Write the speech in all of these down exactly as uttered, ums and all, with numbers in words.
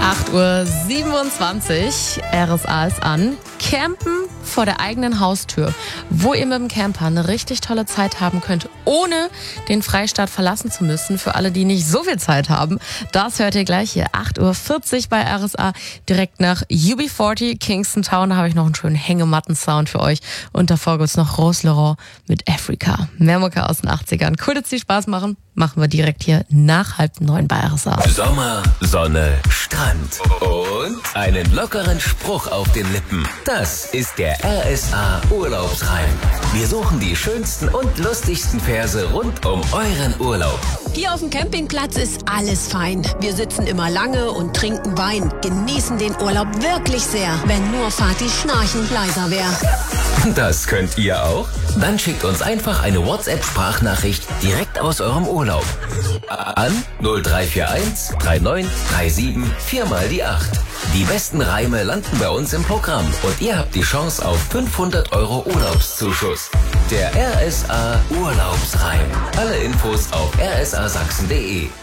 acht Uhr siebenundzwanzig, R S A ist an. Campen vor der eigenen Haustür, wo ihr mit dem Camper eine richtig tolle Zeit haben könnt, ohne den Freistaat verlassen zu müssen. Für alle, die nicht so viel Zeit haben, das hört ihr gleich hier. acht Uhr vierzig bei R S A, direkt nach U B vierzig, Kingston Town. Da habe ich noch einen schönen Hängematten-Sound für euch. Und davor gibt's noch Rose Laurent mit Africa. Mehr Mucke aus den achtzigern. Cool, dass die Spaß machen. Machen wir direkt hier nach halb neun bei R S A. Sommer, Sonne, Strand und einen lockeren Spruch auf den Lippen. Das ist der R S A Urlaubsreim. Wir suchen die schönsten und lustigsten Verse rund um euren Urlaub. Hier auf dem Campingplatz ist alles fein. Wir sitzen immer lange und trinken Wein. Genießen den Urlaub wirklich sehr. Wenn nur Fatih schnarchend leiser wäre. Das könnt ihr auch? Dann schickt uns einfach eine WhatsApp-Sprachnachricht direkt aus eurem Urlaub. An null drei vier eins drei neun drei sieben vier mal die acht. Die besten Reime landen bei uns im Programm und ihr habt die Chance auf fünfhundert Euro Urlaubszuschuss. Der R S A Urlaubsreim. Alle Infos auf r s a sachsen punkt d e.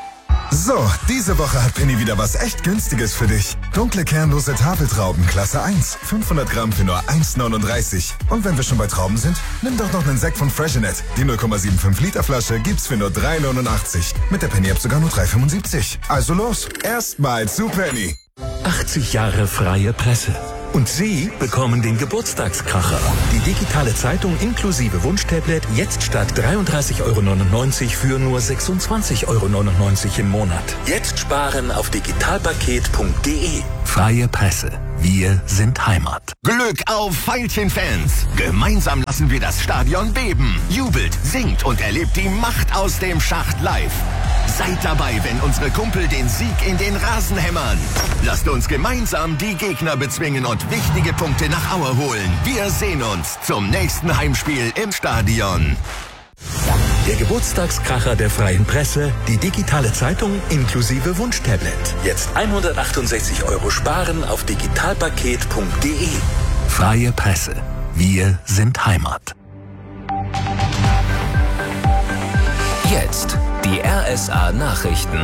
So, diese Woche hat Penny wieder was echt Günstiges für dich. Dunkle kernlose Tafeltrauben Klasse eins. fünfhundert Gramm für nur eins neununddreißig. Und wenn wir schon bei Trauben sind, nimm doch noch einen Sekt von Freshenet. Die null Komma fünfundsiebzig Liter Flasche gibt's für nur drei neunundachtzig. Mit der Penny-App sogar nur drei fünfundsiebzig. Also los, erstmal zu Penny. achtzig Jahre freie Presse. Und Sie bekommen den Geburtstagskracher. Die digitale Zeitung inklusive Wunschtablet jetzt statt dreiunddreißig Euro neunundneunzig für nur sechsundzwanzig Euro neunundneunzig im Monat. Jetzt sparen auf digitalpaket punkt d e. Freie Presse. Wir sind Heimat. Glück auf Veilchen-Fans! Gemeinsam lassen wir das Stadion beben. Jubelt, singt und erlebt die Macht aus dem Schacht live. Seid dabei, wenn unsere Kumpel den Sieg in den Rasen hämmern. Lasst uns gemeinsam die Gegner bezwingen und wichtige Punkte nach Aue holen. Wir sehen uns zum nächsten Heimspiel im Stadion. Der Geburtstagskracher der freien Presse, die digitale Zeitung inklusive Wunschtablet. Jetzt hundertachtundsechzig Euro sparen auf digitalpaket punkt d e. Freie Presse. Wir sind Heimat. Jetzt die R S A Nachrichten.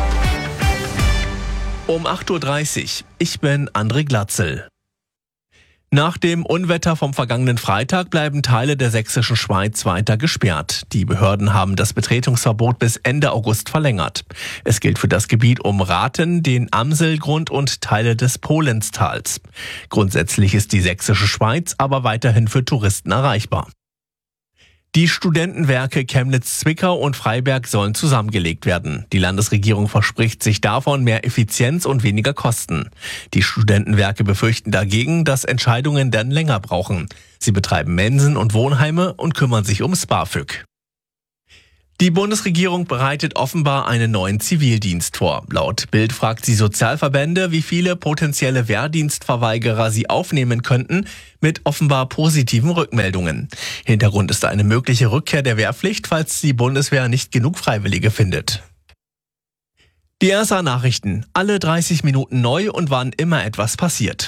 Um acht Uhr dreißig. Ich bin André Glatzel. Nach dem Unwetter vom vergangenen Freitag bleiben Teile der sächsischen Schweiz weiter gesperrt. Die Behörden haben das Betretungsverbot bis Ende August verlängert. Es gilt für das Gebiet um Rathen, den Amselgrund und Teile des Polenstals. Grundsätzlich ist die sächsische Schweiz aber weiterhin für Touristen erreichbar. Die Studentenwerke Chemnitz-Zwickau und Freiberg sollen zusammengelegt werden. Die Landesregierung verspricht sich davon mehr Effizienz und weniger Kosten. Die Studentenwerke befürchten dagegen, dass Entscheidungen dann länger brauchen. Sie betreiben Mensen und Wohnheime und kümmern sich ums BAföG. Die Bundesregierung bereitet offenbar einen neuen Zivildienst vor. Laut Bild fragt sie Sozialverbände, wie viele potenzielle Wehrdienstverweigerer sie aufnehmen könnten, mit offenbar positiven Rückmeldungen. Hintergrund ist eine mögliche Rückkehr der Wehrpflicht, falls die Bundeswehr nicht genug Freiwillige findet. Die R S A-Nachrichten, alle dreißig Minuten neu und wann immer etwas passiert.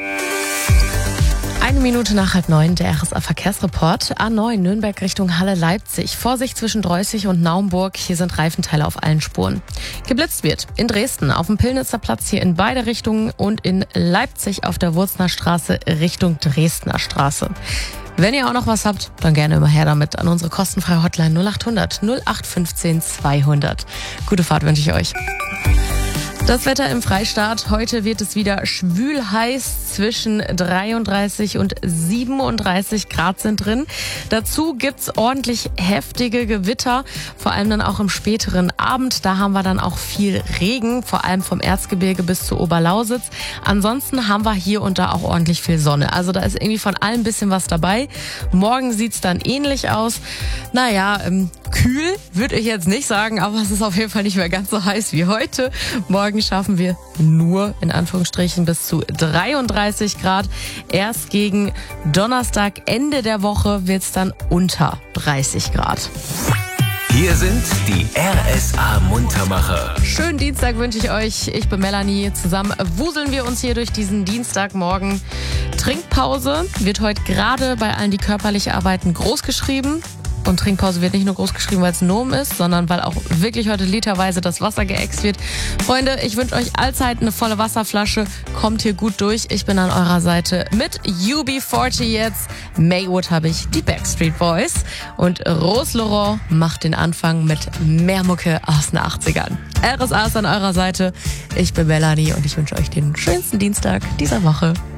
Eine Minute nach halb neun, der R S A-Verkehrsreport. A neun, Nürnberg Richtung Halle-Leipzig. Vorsicht zwischen Dreußig und Naumburg. Hier sind Reifenteile auf allen Spuren. Geblitzt wird in Dresden auf dem Pillnitzer Platz hier in beide Richtungen und in Leipzig auf der Wurzner Straße Richtung Dresdner Straße. Wenn ihr auch noch was habt, dann gerne immer her damit an unsere kostenfreie Hotline null acht hundert null acht fünfzehn zweihundert. Gute Fahrt wünsche ich euch. Das Wetter im Freistaat. Heute wird es wieder schwül heiß. Zwischen dreiunddreißig und siebenunddreißig Grad sind drin. Dazu gibt's ordentlich heftige Gewitter, vor allem dann auch im späteren Abend. Da haben wir dann auch viel Regen, vor allem vom Erzgebirge bis zur Oberlausitz. Ansonsten haben wir hier und da auch ordentlich viel Sonne. Also da ist irgendwie von allem ein bisschen was dabei. Morgen sieht's dann ähnlich aus. Naja, ähm, kühl würde ich jetzt nicht sagen, aber es ist auf jeden Fall nicht mehr ganz so heiß wie heute. Morgen schaffen wir nur, in Anführungsstrichen, bis zu dreiunddreißig Grad. Erst gegen Donnerstag, Ende der Woche, wird es dann unter dreißig Grad. Hier sind die R S A-Muntermacher. Schönen Dienstag wünsche ich euch. Ich bin Melanie. Zusammen wuseln wir uns hier durch diesen Dienstagmorgen. Trinkpause wird heute gerade bei allen, die körperlich arbeiten, groß geschrieben. Und Trinkpause wird nicht nur groß geschrieben, weil es Nomen ist, sondern weil auch wirklich heute literweise das Wasser geäxt wird. Freunde, ich wünsche euch allzeit eine volle Wasserflasche. Kommt hier gut durch. Ich bin an eurer Seite mit U B vierzig jetzt. Maywood habe ich die Backstreet Boys. Und Rose Laurent macht den Anfang mit mehr Mucke aus den achtzigern. R S A ist an eurer Seite. Ich bin Melanie und ich wünsche euch den schönsten Dienstag dieser Woche.